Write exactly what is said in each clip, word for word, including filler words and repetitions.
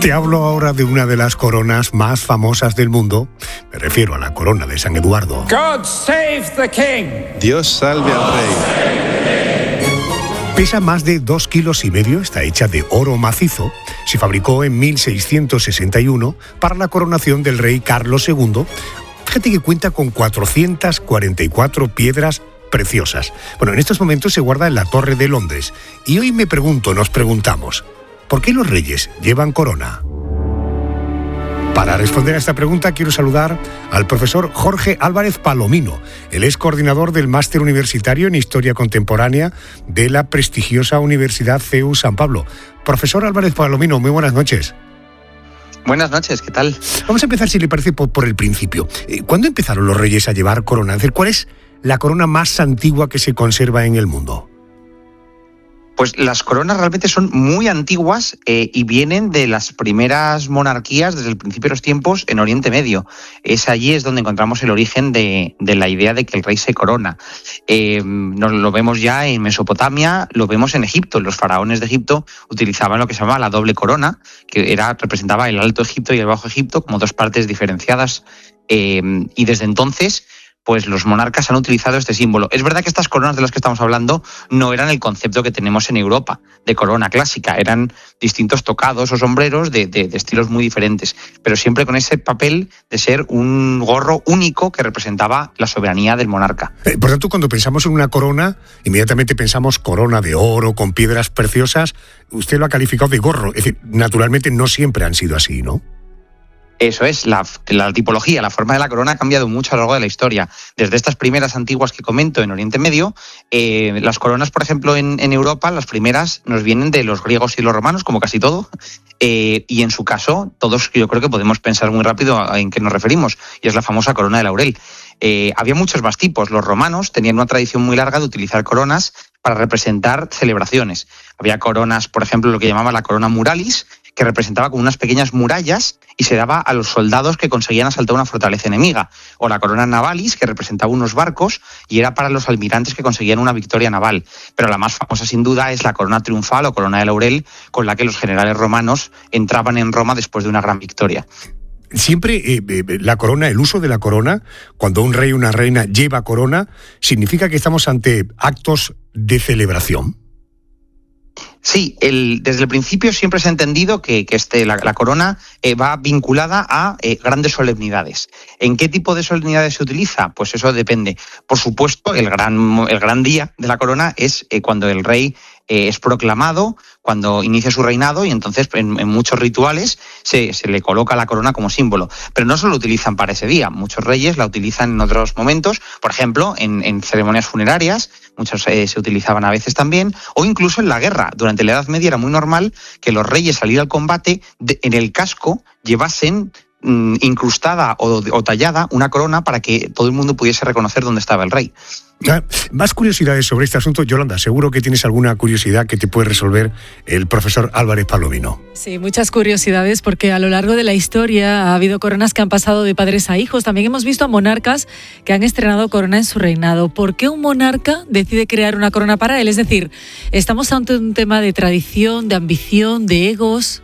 Te hablo ahora de una de las coronas más famosas del mundo. Me refiero a la corona de San Eduardo. God save the king. Dios salve al rey. Pesa más de dos kilos y medio, está hecha de oro macizo. Se fabricó en mil seiscientos sesenta y uno para la coronación del rey Carlos segundo. Fíjate que cuenta con cuatrocientas cuarenta y cuatro piedras preciosas. Bueno, en estos momentos se guarda en la Torre de Londres. Y hoy me pregunto, nos preguntamos, ¿por qué los reyes llevan corona? Para responder a esta pregunta quiero saludar al profesor Jorge Álvarez Palomino. Él es coordinador del Máster Universitario en Historia Contemporánea de la prestigiosa Universidad C E U San Pablo. Profesor Álvarez Palomino, muy buenas noches. Buenas noches, ¿qué tal? Vamos a empezar, si le parece, por, por el principio. ¿Cuándo empezaron los reyes a llevar corona? Es decir, ¿cuál es la corona más antigua que se conserva en el mundo? Pues las coronas realmente son muy antiguas eh, y vienen de las primeras monarquías desde el principio de los tiempos en Oriente Medio. Es allí es donde encontramos el origen de, de la idea de que el rey se corona. Eh, nos lo vemos ya en Mesopotamia, lo vemos en Egipto. Los faraones de Egipto utilizaban lo que se llamaba la doble corona, que era representaba el Alto Egipto y el Bajo Egipto como dos partes diferenciadas. Eh, y desde entonces, pues los monarcas han utilizado este símbolo. Es verdad que estas coronas de las que estamos hablando no eran el concepto que tenemos en Europa de corona clásica, eran distintos tocados o sombreros de, de, de estilos muy diferentes, pero siempre con ese papel de ser un gorro único que representaba la soberanía del monarca. Eh, por tanto, cuando pensamos en una corona, inmediatamente pensamos corona de oro con piedras preciosas. Usted lo ha calificado de gorro, es decir, naturalmente no siempre han sido así, ¿no? Eso es, la, la tipología, la forma de la corona ha cambiado mucho a lo largo de la historia. Desde estas primeras antiguas que comento en Oriente Medio, eh, las coronas, por ejemplo, en, en Europa, las primeras nos vienen de los griegos y los romanos, como casi todo, eh, y en su caso, todos yo creo que podemos pensar muy rápido en qué nos referimos, y es la famosa corona de laurel. Eh, había muchos más tipos. Los romanos tenían una tradición muy larga de utilizar coronas para representar celebraciones. Había coronas, por ejemplo, lo que llamaban la corona muralis, que representaba como unas pequeñas murallas y se daba a los soldados que conseguían asaltar una fortaleza enemiga. O la corona navalis, que representaba unos barcos y era para los almirantes que conseguían una victoria naval. Pero la más famosa, sin duda, es la corona triunfal o corona de laurel, con la que los generales romanos entraban en Roma después de una gran victoria. Siempre eh, eh, la corona, el uso de la corona, cuando un rey o una reina lleva corona, significa que estamos ante actos de celebración. Sí, el, desde el principio siempre se ha entendido que, que este, la, la corona eh, va vinculada a eh, grandes solemnidades. ¿En qué tipo de solemnidades se utiliza? Pues eso depende. Por supuesto, el gran, el gran día de la corona es eh, cuando el rey eh, es proclamado, cuando inicia su reinado, y entonces en, en muchos rituales se, se le coloca la corona como símbolo. Pero no solo lo utilizan para ese día, muchos reyes la utilizan en otros momentos, por ejemplo, en, en ceremonias funerarias, muchos eh, se utilizaban a veces también, o incluso en la guerra. Durante la Edad Media era muy normal que los reyes, al ir al combate, de, en el casco llevasen mmm, incrustada o, o tallada una corona para que todo el mundo pudiese reconocer dónde estaba el rey. Más curiosidades sobre este asunto, Yolanda. Seguro que tienes alguna curiosidad que te puede resolver el profesor Álvarez Palomino. Sí, muchas curiosidades, porque a lo largo de la historia ha habido coronas que han pasado de padres a hijos. También hemos visto a monarcas que han estrenado corona en su reinado. ¿Por qué un monarca decide crear una corona para él? Es decir, ¿estamos ante un tema de tradición, de ambición, de egos?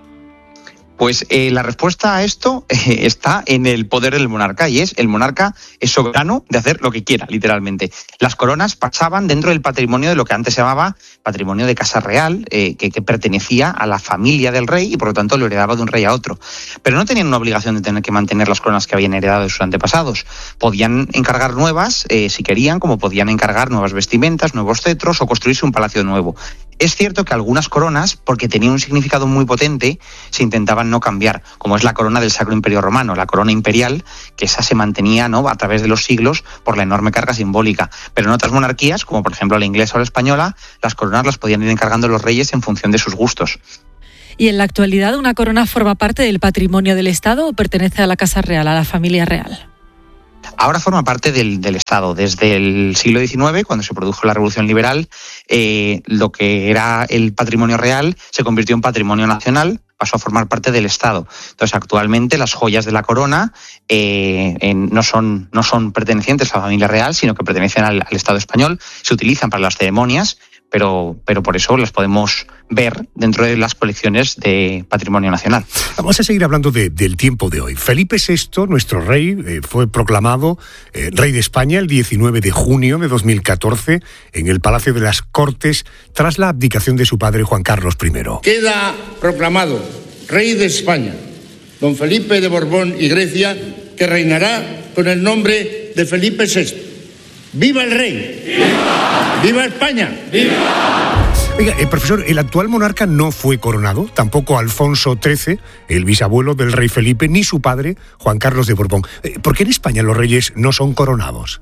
Pues eh, la respuesta a esto eh, está en el poder del monarca, y es el monarca es soberano de hacer lo que quiera, literalmente. Las coronas pasaban dentro del patrimonio de lo que antes se llamaba patrimonio de casa real, eh, que, que pertenecía a la familia del rey y por lo tanto lo heredaba de un rey a otro. Pero no tenían una obligación de tener que mantener las coronas que habían heredado de sus antepasados. Podían encargar nuevas eh, si querían, como podían encargar nuevas vestimentas, nuevos cetros o construirse un palacio nuevo. Es cierto que algunas coronas, porque tenían un significado muy potente, se intentaban no cambiar, como es la corona del Sacro Imperio Romano, la corona imperial, que esa se mantenía, ¿no?, a través de los siglos por la enorme carga simbólica. Pero en otras monarquías, como por ejemplo la inglesa o la española, las coronas las podían ir encargando los reyes en función de sus gustos. ¿Y en la actualidad una corona forma parte del patrimonio del Estado o pertenece a la Casa Real, a la familia real? Ahora forma parte del, del Estado. Desde el siglo diecinueve, cuando se produjo la Revolución Liberal, eh, lo que era el patrimonio real se convirtió en patrimonio nacional, pasó a formar parte del Estado. Entonces, actualmente las joyas de la corona eh, en, no, son, no son pertenecientes a la familia real, sino que pertenecen al, al Estado español, se utilizan para las ceremonias, pero, pero por eso las podemos ver dentro de las colecciones de patrimonio nacional. Vamos a seguir hablando de, del tiempo de hoy. Felipe sexto, nuestro rey, eh, fue proclamado eh, rey de España el diecinueve de junio de dos mil catorce en el Palacio de las Cortes tras la abdicación de su padre Juan Carlos primero. Queda proclamado rey de España don Felipe de Borbón y Grecia, que reinará con el nombre de Felipe sexto. ¡Viva el rey! ¡Viva! ¡Viva España! ¡Viva! Oiga, eh, profesor, el actual monarca no fue coronado, tampoco Alfonso trece, el bisabuelo del rey Felipe, ni su padre, Juan Carlos de Borbón. Eh, ¿Por qué en España los reyes no son coronados?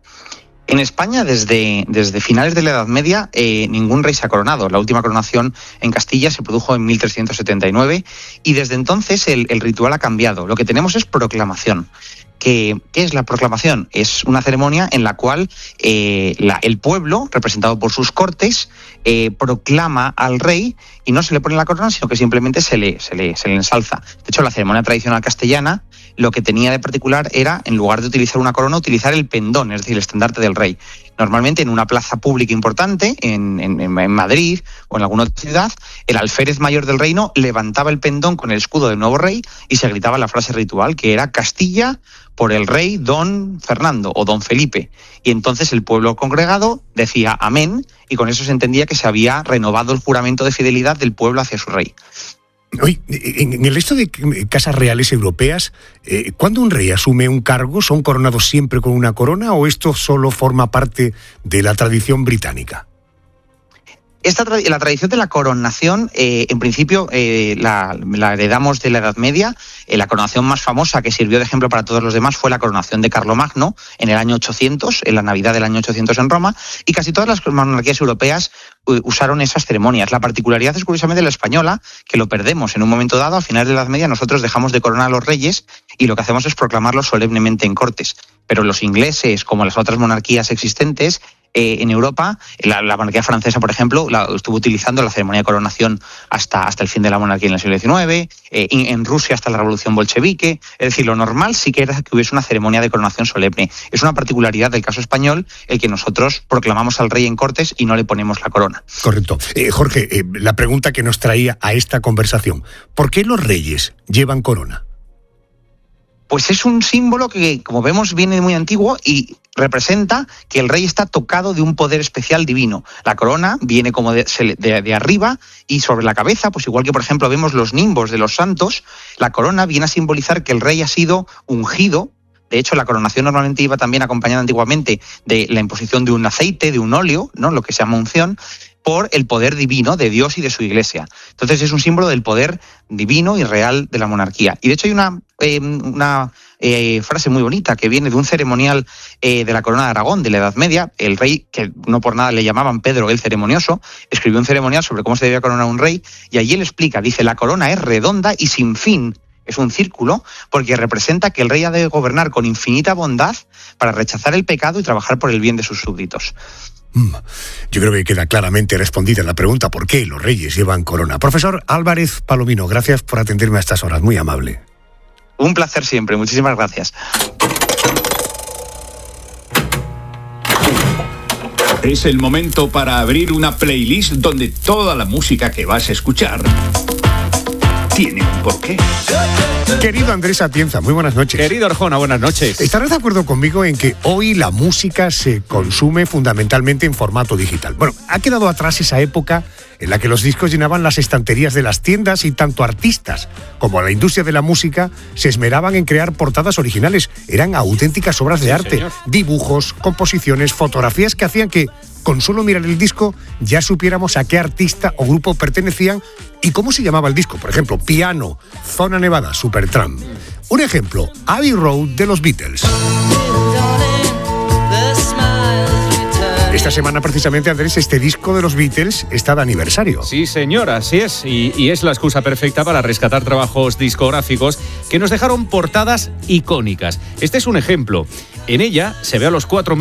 En España, desde, desde finales de la Edad Media, eh, ningún rey se ha coronado. La última coronación en Castilla se produjo en mil trescientos setenta y nueve y desde entonces el, el ritual ha cambiado. Lo que tenemos es proclamación. ¿Qué, ¿Qué es la proclamación? Es una ceremonia en la cual eh, la, el pueblo, representado por sus cortes, eh, proclama al rey y no se le pone la corona, sino que simplemente se le, se le, se le ensalza. De hecho, la ceremonia tradicional castellana lo que tenía de particular era, en lugar de utilizar una corona, utilizar el pendón, es decir, el estandarte del rey. Normalmente en una plaza pública importante, en, en, en Madrid o en alguna otra ciudad, el alférez mayor del reino levantaba el pendón con el escudo del nuevo rey y se gritaba la frase ritual, que era Castilla por el rey don Fernando o don Felipe. Y entonces el pueblo congregado decía amén, y con eso se entendía que se había renovado el juramento de fidelidad del pueblo hacia su rey. Oye, en el resto de casas reales europeas, eh, ¿cuándo un rey asume un cargo, son coronados siempre con una corona o esto solo forma parte de la tradición británica? Esta tra- la tradición de la coronación, eh, en principio, eh, la, la heredamos de la Edad Media. Eh, la coronación más famosa que sirvió de ejemplo para todos los demás fue la coronación de Carlomagno en el año ochocientos, en la Navidad del año ochocientos en Roma, y casi todas las monarquías europeas uh, usaron esas ceremonias. La particularidad es curiosamente la española, que lo perdemos en un momento dado. A finales de la Edad Media nosotros dejamos de coronar a los reyes y lo que hacemos es proclamarlos solemnemente en cortes. Pero los ingleses, como las otras monarquías existentes, Eh, en Europa, la, la monarquía francesa, por ejemplo, la, estuvo utilizando la ceremonia de coronación hasta, hasta el fin de la monarquía en el siglo diecinueve, eh, en, en Rusia hasta la revolución bolchevique. Es decir, lo normal sí que era que hubiese una ceremonia de coronación solemne. Es una particularidad del caso español el que nosotros proclamamos al rey en cortes y no le ponemos la corona. Correcto. Eh, Jorge, eh, la pregunta que nos traía a esta conversación, ¿por qué los reyes llevan corona? Pues es un símbolo que, como vemos, viene muy antiguo y representa que el rey está tocado de un poder especial divino. La corona viene como de, de, de arriba y sobre la cabeza, pues igual que, por ejemplo, vemos los nimbos de los santos, la corona viene a simbolizar que el rey ha sido ungido. De hecho, la coronación normalmente iba también acompañada antiguamente de la imposición de un aceite, de un óleo, ¿no?, lo que se llama unción, por el poder divino de Dios y de su iglesia. Entonces es un símbolo del poder divino y real de la monarquía. Y de hecho hay una, eh, una eh, frase muy bonita que viene de un ceremonial eh, de la corona de Aragón de la Edad Media. El rey, que no por nada le llamaban Pedro el Ceremonioso, escribió un ceremonial sobre cómo se debía coronar un rey y allí él explica, dice, la corona es redonda y sin fin. Es un círculo porque representa que el rey ha de gobernar con infinita bondad para rechazar el pecado y trabajar por el bien de sus súbditos. Yo creo que queda claramente respondida la pregunta ¿por qué los reyes llevan corona? Profesor Álvarez Palomino, gracias por atenderme a estas horas, muy amable. Un placer siempre, muchísimas gracias. Es el momento para abrir una playlist donde toda la música que vas a escuchar tiene un porqué. Querido Andrés Atienza, muy buenas noches. Querido Arjona, buenas noches. ¿Estarás de acuerdo conmigo en que hoy la música se consume fundamentalmente en formato digital? Bueno, ha quedado atrás esa época en la que los discos llenaban las estanterías de las tiendas y tanto artistas como la industria de la música se esmeraban en crear portadas originales. Eran auténticas obras de sí, arte, señor. Dibujos, composiciones, fotografías que hacían que con solo mirar el disco ya supiéramos a qué artista o grupo pertenecían y cómo se llamaba el disco. Por ejemplo, Piano, Zona Nevada, Supertramp. Un ejemplo, Abbey Road de los Beatles. Esta semana precisamente, Andrés, este disco de los Beatles está de aniversario. Sí, señor, así es. Y, y es la excusa perfecta para rescatar trabajos discográficos que nos dejaron portadas icónicas. Este es un ejemplo. En ella se ve a los cuatro